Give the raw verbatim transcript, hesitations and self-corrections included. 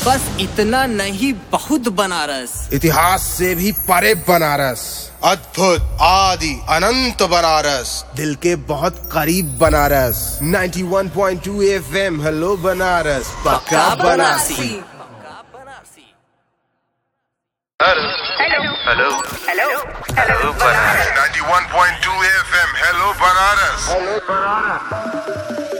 बस इतना नहीं, बहुत बनारस। इतिहास से भी परे बनारस, अद्भुत आदि अनंत बनारस, दिल के बहुत करीब बनारस। इक्यानवे पॉइंट दो एफएम, हेलो बनारस, पक्का Banarasi. Hello hello hello hello Banaras. इक्यानवे पॉइंट दो एफएम, हेलो बनारस।